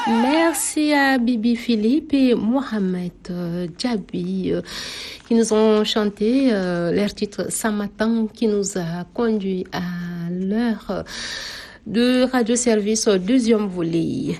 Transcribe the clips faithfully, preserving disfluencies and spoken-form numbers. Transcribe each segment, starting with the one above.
Merci à Bibi Philippe et Mohamed euh, Djabi euh, qui nous ont chanté euh, leur titre Samatan qui nous a conduit à l'heure de radio-service au deuxième volet.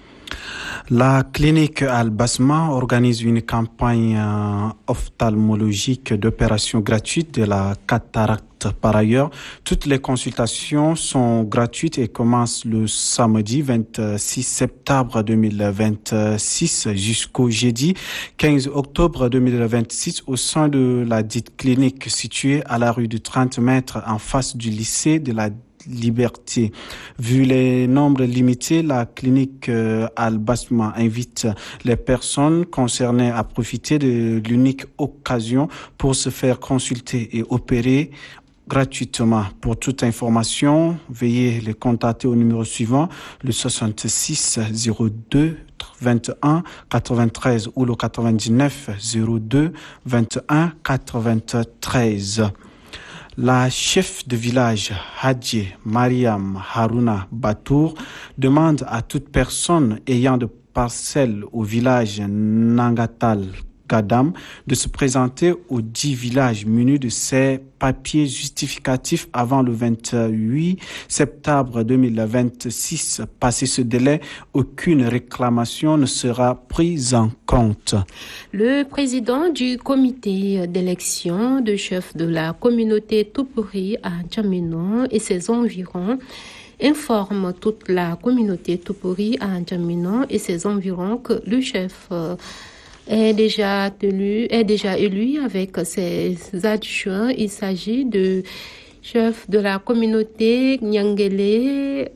La clinique Al-Basma organise une campagne euh, ophtalmologique d'opération gratuite de la cataracte. Par ailleurs, toutes les consultations sont gratuites et commencent le samedi vingt-six septembre deux mille vingt-six jusqu'au jeudi quinze octobre deux mille vingt-six au sein de la dite clinique située à la rue de trente mètres en face du lycée de la Liberté. Vu les nombres limités, la clinique euh, Al-Basma invite les personnes concernées à profiter de l'unique occasion pour se faire consulter et opérer gratuitement. Pour toute information, veuillez les contacter au numéro suivant, le soixante-six zéro deux vingt et un quatre-vingt-treize ou le quatre-vingt-dix-neuf zéro deux vingt et un quatre-vingt-treize. La chef de village Hadji Mariam Haruna Batour demande à toute personne ayant de parcelles au village Nangatal Gadam de se présenter aux dix villages munis de ces papiers justificatifs avant le vingt-huit septembre deux mille vingt-six. Passé ce délai, aucune réclamation ne sera prise en compte. Le président du comité d'élection de chef de la communauté Tupuri à N'Djamena et ses environs informe toute la communauté Tupuri à N'Djamena et ses environs que le chef euh, est déjà élu, est déjà élu avec ses adjoints. Il s'agit de chef de la communauté Nyangele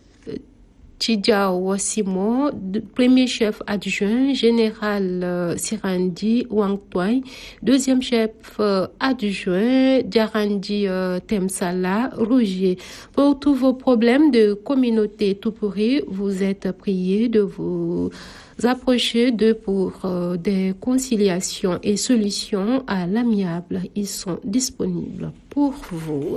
Tidjao Simo, premier chef adjoint général euh, Sirandi Wangtoy, deuxième chef euh, adjoint Djarandi euh, Temsala Rougier. Pour tous vos problèmes de communauté Tupuri, vous êtes priés de vous approcher d'eux pour euh, des conciliations et solutions à l'amiable. Ils sont disponibles pour vous.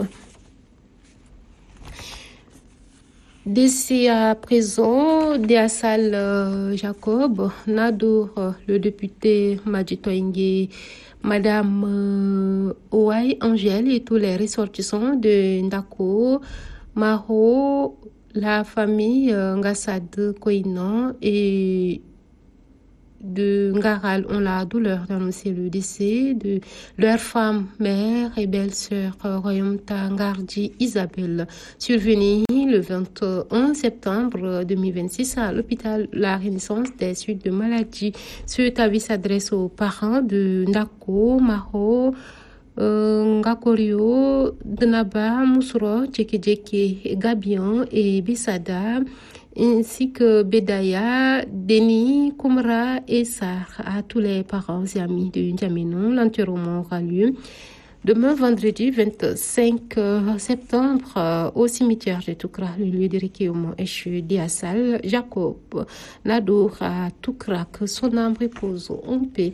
D'ici à présent, Diassal euh, Jacob, Nadour, euh, le député Madjitoingue, Madame euh, Ouai Angèle et tous les ressortissants de Ndako, Maro, la famille euh, Ngassad Koinan et de Ngaral ont la douleur d'annoncer le décès de leur femme, mère et belle-sœur Royaume-Ta Ngardi Isabelle, survenue le vingt et un septembre deux mille vingt-six à l'hôpital La Renaissance des suites de maladie. Ce avis s'adresse aux parents de Ndako, Maro, euh, Ngakorio, Dnaba, Mousro, Tcheke Gabian et Bissada, ainsi que Bedaya, Deni, Koumra et Sar, à tous les parents et amis de N'Djamena. L'enterrement aura lieu demain, vendredi vingt-cinq septembre, au cimetière de Toukra, le lieu de recueillement échu Diassal Jacob Nadour à Toukra, que son âme repose en paix.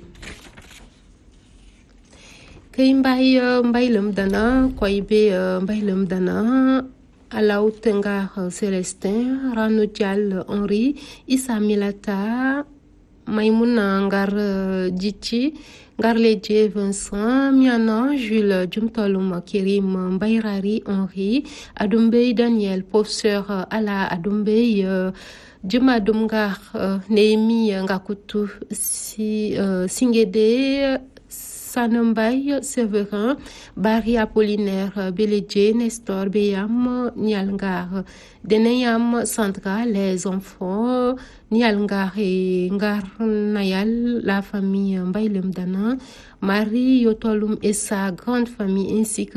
Kay mbay mbay lum dana koy be mbay lum dana Alaou Tengar Célestin, Rano Dial Henri, Issa Milata, Maïmouna Ngar Djiti, Ngarledje Vincent, Miana, Jules Djumtoloum Kirim Mbayrari Henri, Adombey Daniel, professeur Ala Adombey, Djuma Dumgar, Némi Ngakutu, si, uh, Singede, Sanambay, Séverin, Barry Apollinaire, Beledje, Nestor, Beyam, Nialngar, Deneyam, Sandra, les enfants, Nialngar et Ngar Nayal, la famille Mbaylem Dana, Marie Yotolum et sa grande famille ainsi que